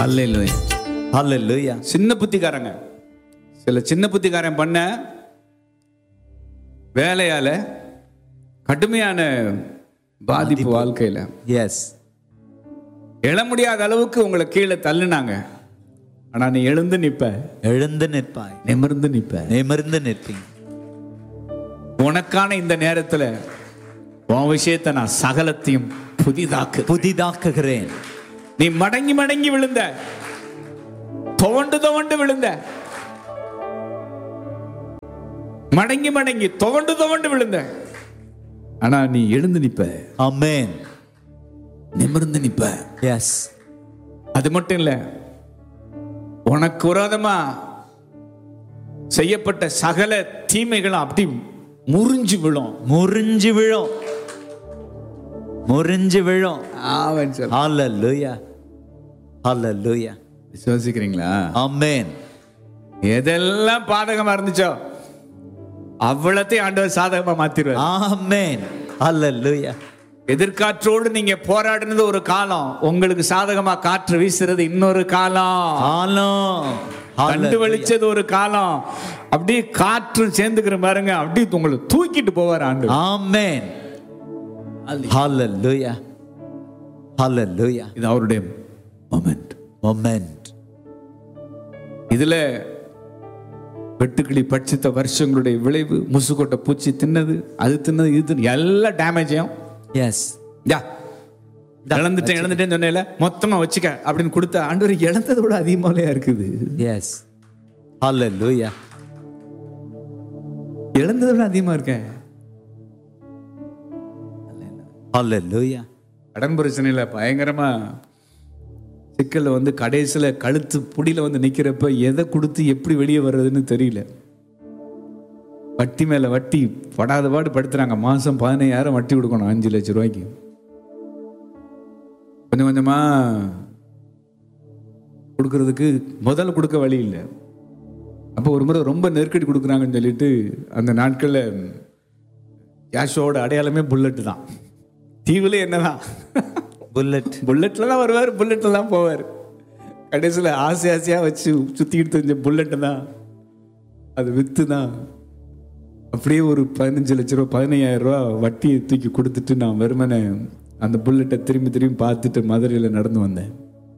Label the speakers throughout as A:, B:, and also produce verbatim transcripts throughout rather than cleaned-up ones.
A: அல்லேலூயா
B: ஹல்லேலூயா.
A: சின்ன புத்திக்காரங்க, சில சின்ன புத்திக்காரன் பண்ண வேலையால கடுமையான பாதிப்பு வாழ்க்கையில
B: எஸ்
A: எழ முடியாத அளவுக்கு உங்களை கீழே தள்ளுனாங்க. ஆனா நீ எழுந்து நிப்ப,
B: எழுந்து நிற்பாய்,
A: நிமிர்ந்து நிப்ப.
B: நிமிர்ந்து நிற்பீங்க.
A: உனக்கான இந்த நேரத்துல உன் விஷயத்தை நான் சகலத்தையும் புதிதாக்கு
B: புதிதாக்குகிறேன்.
A: நீ மடங்கி மடங்கி விழுந்த, துவண்டு துவண்டு விழுந்த, மடங்கி மடங்கி துவண்டு துவண்டு விழுந்த, ஆனா நீ எழுந்து நிப்ப,
B: ஆமென்,
A: நிமிர்ந்து நிப்ப.
B: எஸ்.
A: அது மட்டும் இல்ல, உனக்கு விரோதமா செய்யப்பட்ட சகல தீமைகளும் அப்படி முறிஞ்சு விழும்,
B: முறிஞ்சு விழும், முறிஞ்சு விழும்.
A: ஆமென் சொல்ல.
B: ஹல்லேலூயா, ஹல்லேலூயா.
A: விசுவாசிக்கிறீங்களா?
B: ஆமென்.
A: எதெல்லாம் பாதகமா இருந்துச்சோ அவ்வளத்தையும் ஆண்டவர் சாதகமா மாத்திருவார்.
B: ஆமென், ஹல்லேலூயா.
A: எதிர்காற்றோடு நீங்க போராடினது ஒரு காலம், உங்களுக்கு சாதகமா காற்று வீசுறது இன்னொரு காலம்,
B: காலம்
A: கண்டு வெளிச்சது ஒரு காலம். அப்படியே காற்று சேர்ந்துக்கிற பாருங்க, அப்படியே உங்களை தூக்கிட்டு போவார் ஆண்டவர்.
B: ஆமென், ஹல்லேலூயா, ஹல்லேலூயா.
A: இது அவருடைய மொமெண்ட்.
B: மொமெண்ட்.
A: இதுல வெட்டுக்கிளி பட்சித்த வருஷங்களுடைய விளைவு, முசுக்கொட்டை பூச்சி தின்னது, அது தின்னது, இது தின்னு எல்லா டேமேஜையும்
B: எஸ்
A: இழந்துட்டேன் இழந்துட்டேன்னு சொன்னேன்ல, மொத்தமா வச்சுக்க அப்படின்னு கொடுத்த ஆண்டவர் இழந்ததை விட அதிகமாவே இருக்குது.
B: எஸ், ஹல்லேலூயா.
A: இழந்ததை விட அதிகமா இருக்கேன்.
B: ஹல்லேலூயா.
A: கடன் பிரச்சனையில பயங்கரமா சிக்கல்ல வந்து கடைசியில கழுத்து புடியில வந்து நிக்கிறப்ப எதை கொடுத்து எப்படி வெளியே வர்றதுன்னு தெரியல. வட்டி மேல வட்டி படாத பாடு படுத்துறாங்க. மாசம் பதினையாயிரம் வட்டி கொடுக்கணும், அஞ்சு லட்சம் ரூபாய்க்கு. கொஞ்சம் கொஞ்சமா கொடுக்கறதுக்கு முதல்ல கொடுக்க வழி இல்லை. அப்போ ஒரு முறை ரொம்ப நெருக்கடி கொடுக்குறாங்கன்னு சொல்லிட்டு அந்த நாட்கள்ல கேஷோட அடையாளமே புல்லட் தான். தீவுல என்னதான்
B: புல்லட்,
A: புல்லட்ல தான் வருவார், புல்லட்ல தான் போவார். கடைசியில் ஆசை ஆசையா வச்சு சுத்திக்கிட்டு தெரிஞ்ச புல்லட்டு தான், அது வித்து தான். அப்படியே ஒரு பதினஞ்சு லட்ச ரூபா பதினையாயிரம் ரூபா வட்டியை தூக்கி கொடுத்துட்டு நான் வெறுமனே அந்த புல்லட்டை திரும்பி திரும்பி பார்த்துட்டு மதுரையில் நடந்து வந்தேன்.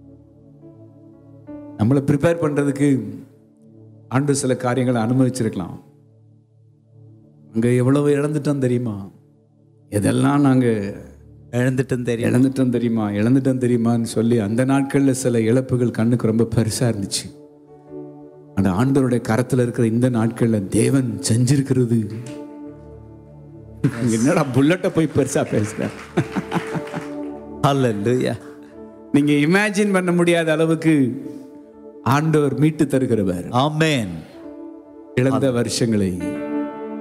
A: நம்மளை ப்ரிப்பேர் பண்றதுக்கு ஆண்டு சில காரியங்களை அனுமதிச்சிருக்கலாம். அங்க எவ்வளவு இழந்துட்டோம் தெரியுமா? எதெல்லாம் நாங்க
B: இழந்துட்டோம் தெரியும்,
A: இழந்துட்டோம் தெரியுமா இழந்துட்டோம் தெரியுமான்னு சொல்லி அந்த நாட்கள்ல சில இழப்புகள் கண்ணுக்கு ரொம்ப பெருசா இருந்துச்சு. அந்த ஆண்டவருடைய கரத்துல இருக்கிற இந்த நாட்கள்ல தேவன் செஞ்சிருக்கிறது, என்னடா புல்லட்ட போய் பெருசா பேசுற.
B: ஹல்லேலூயா.
A: நீங்க இமேஜின் பண்ண முடியாத அளவுக்கு ஆண்டவர் மீட்டு தருகிறவர்.
B: ஆமென்.
A: இழந்த வருஷங்களை